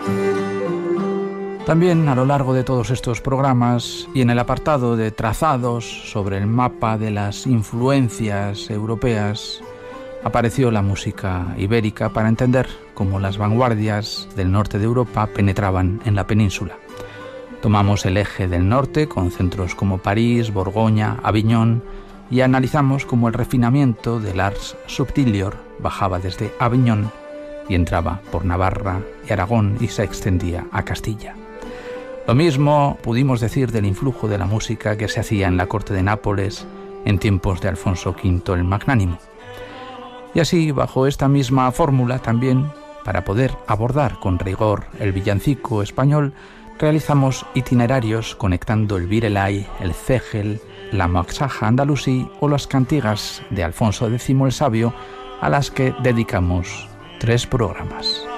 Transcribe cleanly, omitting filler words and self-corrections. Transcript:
También a lo largo de todos estos programas y en el apartado de trazados sobre el mapa de las influencias europeas, apareció la música ibérica para entender cómo las vanguardias del norte de Europa penetraban en la península. Tomamos el eje del norte con centros como París, Borgoña, Aviñón y analizamos cómo el refinamiento del ars subtilior bajaba desde Aviñón y entraba por Navarra y Aragón y se extendía a Castilla. Lo mismo pudimos decir del influjo de la música que se hacía en la corte de Nápoles en tiempos de Alfonso V el Magnánimo. Y así, bajo esta misma fórmula también, para poder abordar con rigor el villancico español, realizamos itinerarios conectando el Virelai, el Cégel, la Maxaja andalusí o las cantigas de Alfonso X el Sabio, a las que dedicamos 3 programas.